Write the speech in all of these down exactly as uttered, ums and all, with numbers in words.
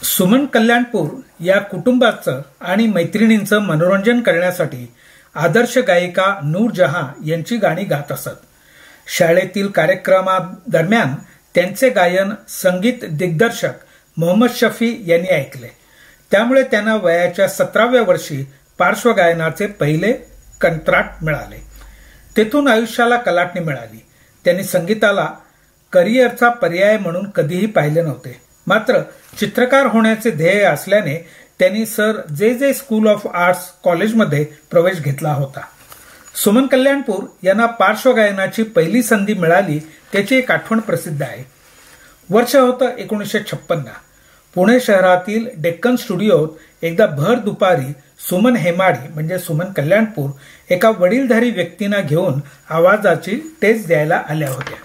सुमन कल्याणपूर या कुटुंबाचं आणि मैत्रिणींचं मनोरंजन करण्यासाठी आदर्श गायिका नूरजहां यांची गाणी गात असत. शाळेतील कार्यक्रमादरम्यान त्यांचे गायन संगीत दिग्दर्शक मोहम्मद शफी यांनी ऐकले. त्यामुळे त्यांना वयाच्या सतराव्या वर्षी पार्श्वगायनाचे पहिले कंत्राट मिळाले. तेथून आयुष्याला कलाटणी मिळाली. त्यांनी संगीताला करिअरचा पर्याय म्हणून कधीही पाहिले नव्हते. मात्र चित्रकार होण्याचे ध्येय असल्याने त्यांनी सर जे जे स्कूल ऑफ आर्ट्स कॉलेजमध्ये प्रवेश घेतला होता. सुमन कल्याणपूर यांना पार्श्वगायनाची पहिली संधी मिळाली त्याची एक आठवण प्रसिद्ध आहे. वर्ष होतं एकोणीसशे छप्पन्न. पुणे शहरातील डेक्कन स्टुडिओत एकदा भर दुपारी सुमन हेमाडी म्हणजे सुमन कल्याणपूर एका वडीलधारी व्यक्तींना घेऊन आवाजाची टेस्ट द्यायला आल्या होत्या.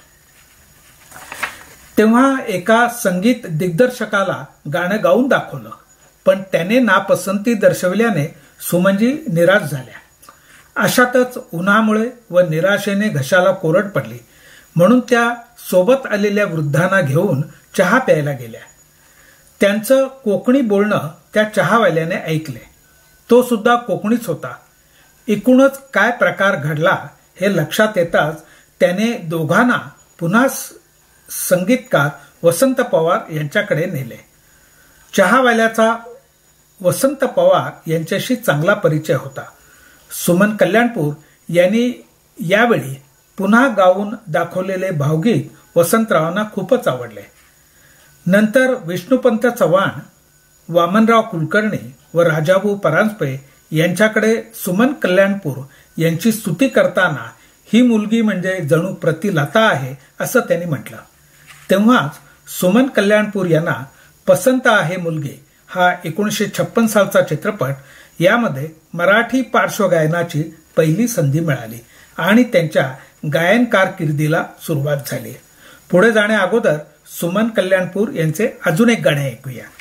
तेव्हा एका संगीत दिग्दर्शकाला गाणं गाऊन दाखवलं, पण त्याने नापसंती दर्शवल्याने सुमनजी निराश झाल्या. अशातच उन्हामुळे व निराशेने घशाला कोरड पडली, म्हणून त्या सोबत आलेल्या वृद्धांना घेऊन चहा प्यायला गेल्या. त्यांचं कोकणी बोलणं त्या चहावाल्याने ऐकले. तो सुद्धा कोकणीच होता. एकूणच काय प्रकार घडला हे लक्षात येताच त्याने दोघांना पुन्हा संगीतकार वसंत पवार यांच्याकडे नेले. चहावाल्याचा वसंत पवार यांच्याशी चांगला परिचय होता. सुमन कल्याणपूर यांनी यावेळी पुन्हा गाऊन दाखवलेले भावगीत वसंतरावांना खूपच आवडले. नंतर विष्णुपंत चव्हाण, वामनराव कुलकर्णी व राजाभाऊ परांजपे यांच्याकडे सुमन कल्याणपूर यांची स्तुती करताना ही मुलगी म्हणजे जणू प्रतिलता आहे असं त्यांनी म्हटलं. तेव्हाच सुमन कल्याणपूर यांना पसंत आहे मुलगी हा एकोणीसशे छप्पन सालचा चित्रपट यामध्ये मराठी पार्श्वगायनाची पहिली संधी मिळाली आणि त्यांच्या गायन कारकिर्दीला सुरुवात झाली. पुढे जाण्या अगोदर सुमन कल्याणपूर यांचे अजून एक गाणे ऐकूया.